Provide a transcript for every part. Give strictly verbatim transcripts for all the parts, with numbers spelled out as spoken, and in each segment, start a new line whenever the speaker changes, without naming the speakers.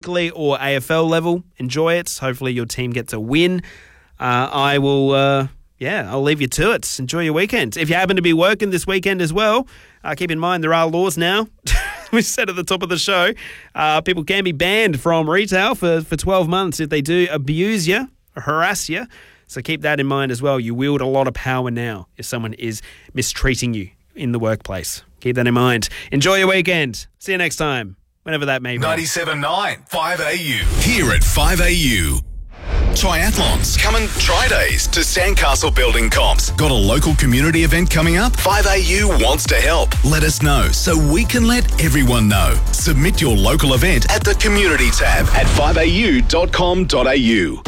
locally or A F L level, enjoy it. Hopefully your team gets a win. Uh, I will, uh, yeah, I'll leave you to it. Enjoy your weekend. If you happen to be working this weekend as well, uh, keep in mind there are laws now. We said at the top of the show, uh, people can be banned from retail for, for twelve months if they do abuse you or harass you. So keep that in mind as well. You wield a lot of power now if someone is mistreating you in the workplace. Keep that in mind. Enjoy your weekend. See you next time, whenever that may be.
ninety-seven point nine, five A U. Here at five A U. Triathlons, coming Tri-Days to Sandcastle Building Comps. Got a local community event coming up? five A U wants to help. Let us know so we can let everyone know. Submit your local event at the Community tab at five a u dot com dot a u.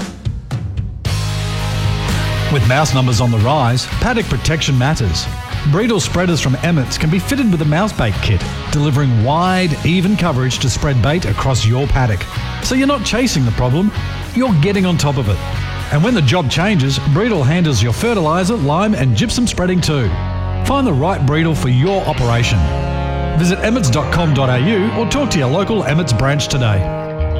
With mouse numbers on the rise, paddock protection matters. Bredal spreaders from Emmets can be fitted with a mouse bait kit, delivering wide, even coverage to spread bait across your paddock. So you're not chasing the problem, you're getting on top of it. And when the job changes, Bredal handles your fertiliser, lime and gypsum spreading too. Find the right Bredal for your operation. Visit emmets dot com dot a u or talk to your local Emmets branch today.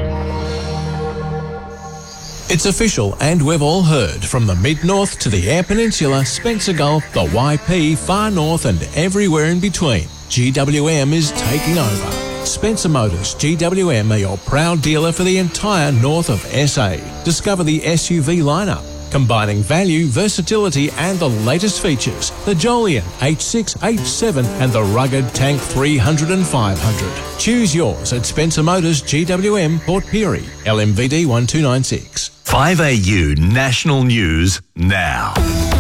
It's official, and we've all heard, from the Mid-North to the Eyre Peninsula, Spencer Gulf, the Y P, Far North and everywhere in between, G W M is taking over. Spencer Motors G W M are your proud dealer for the entire north of S A. Discover the S U V lineup, combining value, versatility and the latest features. The Jolion H six, H seven and the rugged Tank three hundred and five hundred. Choose yours at Spencer Motors G W M, Port Pirie, L M V D one two nine six.
five A U National News now.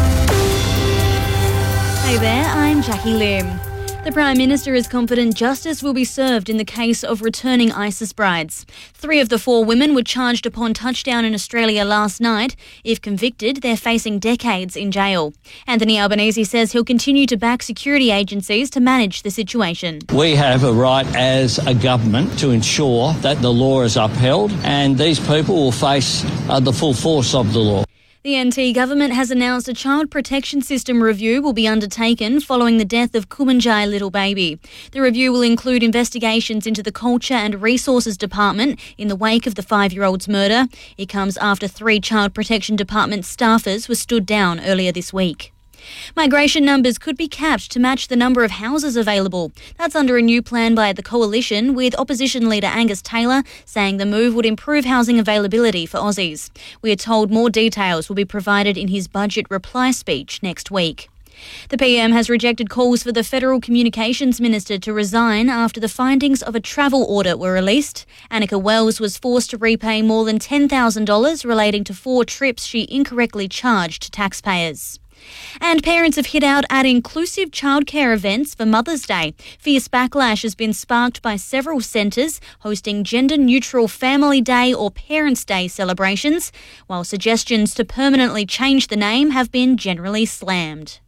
Hey there, I'm Jackie Lim. The Prime Minister is confident justice will be served in the case of returning ISIS brides. Three of the four women were charged upon touchdown in Australia last night. If convicted, they're facing decades in jail. Anthony Albanese says he'll continue to back security agencies to manage the situation.
We have a right as a government to ensure that the law is upheld and these people will face uh, the full force of the law.
The N T government has announced a child protection system review will be undertaken following the death of Kumanjai little baby. The review will include investigations into the Culture and Resources Department in the wake of the five-year-old's murder. It comes after three Child Protection Department staffers were stood down earlier this week. Migration numbers could be capped to match the number of houses available. That's under a new plan by the Coalition, with opposition leader Angus Taylor saying the move would improve housing availability for Aussies. We are told more details will be provided in his budget reply speech next week. The P M has rejected calls for the Federal Communications Minister to resign after the findings of a travel audit were released. Annika Wells was forced to repay more than ten thousand dollars relating to four trips she incorrectly charged to taxpayers. And parents have hit out at inclusive childcare events for Mother's Day. Fierce backlash has been sparked by several centres hosting gender-neutral Family Day or Parents' Day celebrations, while suggestions to permanently change the name have been generally slammed.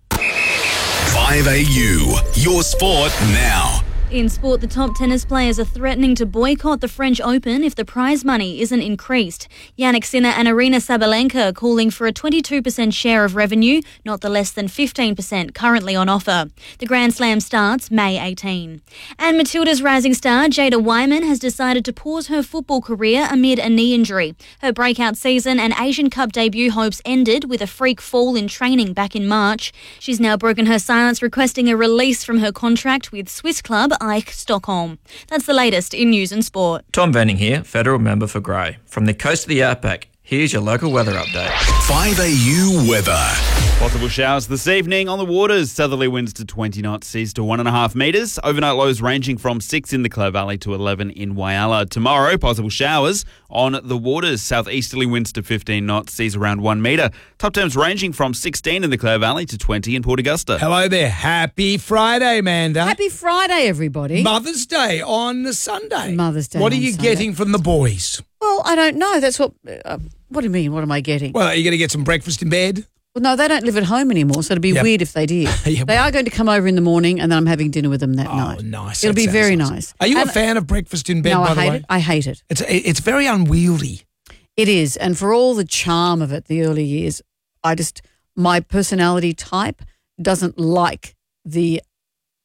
five A U, your sport now.
In sport, the top tennis players are threatening to boycott the French Open if the prize money isn't increased. Jannik Sinner and Aryna Sabalenka are calling for a twenty-two percent share of revenue, not the less than fifteen percent currently on offer. The Grand Slam starts May eighteenth. And Matilda's rising star, Jada Wyman, has decided to pause her football career amid a knee injury. Her breakout season and Asian Cup debut hopes ended with a freak fall in training back in March. She's now broken her silence, requesting a release from her contract with Swiss club Ike Stockholm. That's the latest in news and sport.
Tom Venning here, federal member for Grey. From the coast of the outback, here's your local weather update.
five A U weather.
Possible showers this evening on the waters. Southerly winds to twenty knots, seas to one and a half metres. Overnight lows ranging from six in the Clare Valley to eleven in Whyalla. Tomorrow, possible showers on the waters. Southeasterly winds to fifteen knots, seas around one metre. Top temps ranging from sixteen in the Clare Valley to twenty in Port Augusta.
Hello there. Happy Friday, Amanda.
Happy Friday, everybody.
Mother's Day on Sunday.
Mother's Day
What are
on
you
Sunday.
getting from the boys?
Well, I don't know. That's what... Uh, what do you mean? What am I getting?
Well, are you going to get some breakfast in bed?
Well, no, they don't live at home anymore, so it'd be
Yep.
weird if they did.
Yeah,
They are going to come over in the morning and then I'm having dinner with them that
Oh,
night.
nice.
It'll
That
be
sounds
very
nice.
nice.
Are you
And-
a fan of breakfast in bed,
No,
by
I
the
hate
way?
it. I hate it.
It's it's very unwieldy.
It is. And for all the charm of it, the early years, I just, my personality type doesn't like the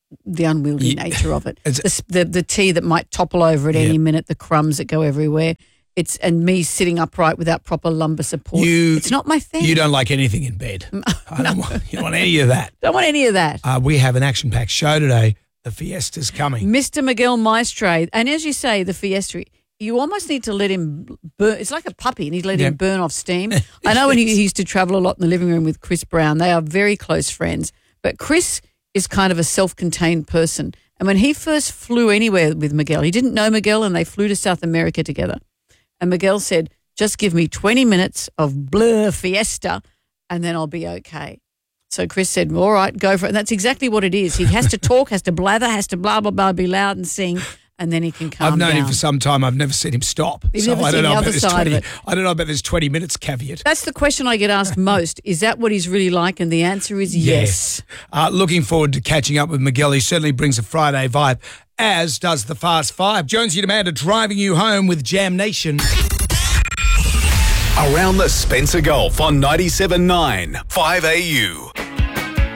the unwieldy
Yeah.
nature of it.
It's-
The, s- the the tea that might topple over at
Yeah.
any minute, the crumbs that go everywhere. It's and me sitting upright without proper lumbar support.
You-
it's not my thing.
You don't like anything in bed. I don't want, you don't want any of that.
Don't want any of that.
Uh, we have an action-packed show today. The Fiesta's coming.
Mister Miguel Maestre, and as you say, the Fiesta, you almost need to let him burn. It's like a puppy, and you let
Yeah.
him burn off steam. I know when he, he used to travel a lot in the living room with Chris Brown. They are very close friends, but Chris is kind of a self-contained person. And when he first flew anywhere with Miguel, he didn't know Miguel, and they flew to South America together. And Miguel said, just give me twenty minutes of blur fiesta and then I'll be okay. So Chris said, all right, go for it. And that's exactly what it is. He has to talk, has to blather, has to blah, blah, blah, be loud and sing, and then he can calm
I've known
down.
him for some time. I've never seen him stop.
You've
so
never
I
seen
don't know
the
about
other
this
side of
twenty.
it.
I don't know about this twenty minutes caveat.
That's the question I get asked most. Is that what he's really like? And the answer is yes.
Uh, looking forward to catching up with Miguel. He certainly brings a Friday vibe, as does the Fast Five. Jonesy and Amanda driving you home with Jam Nation.
Around the Spencer Gulf on ninety-seven point nine five A U.